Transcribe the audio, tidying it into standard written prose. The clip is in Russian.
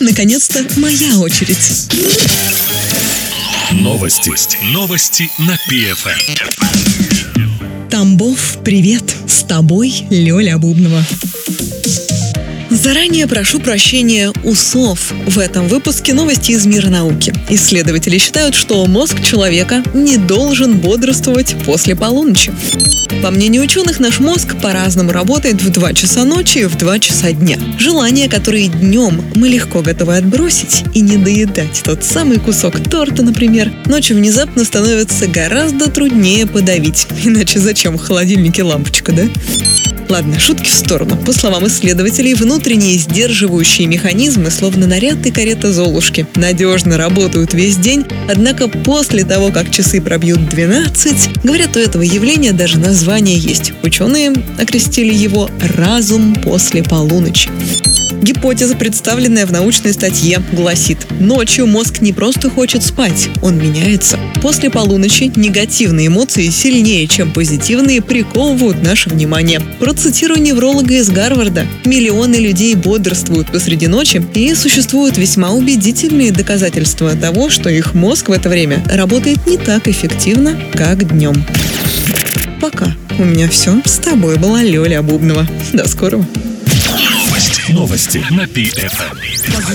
Наконец-то моя очередь. Новости на ПФМ. Тамбов, привет! С тобой Лёля Бубнова. Заранее прошу прощения у СОВ. В этом выпуске новости из мира науки. Исследователи считают, что мозг человека не должен бодрствовать после полуночи. По мнению ученых, наш мозг по-разному работает в 2 часа ночи и в 2 часа дня. Желания, которые днем мы легко готовы отбросить и не доедать тот самый кусок торта, например, ночью внезапно становится гораздо труднее подавить. Иначе зачем в холодильнике лампочка, да? Ладно, шутки в сторону. По словам исследователей, внутренние сдерживающие механизмы, словно наряд и карета Золушки, надежно работают весь день, однако после того, как часы пробьют 12, говорят, у этого явления даже название есть. Ученые окрестили его «разум после полуночи». Гипотеза, представленная в научной статье, гласит: ночью мозг не просто хочет спать, он меняется. После полуночи негативные эмоции сильнее, чем позитивные, приковывают наше внимание. Процитирую невролога из Гарварда: миллионы людей бодрствуют посреди ночи, и существуют весьма убедительные доказательства того, что их мозг в это время работает не так эффективно, как днем. Пока. У меня все. С тобой была Лёля Бубнова. До скорого. Новости на ПФМ.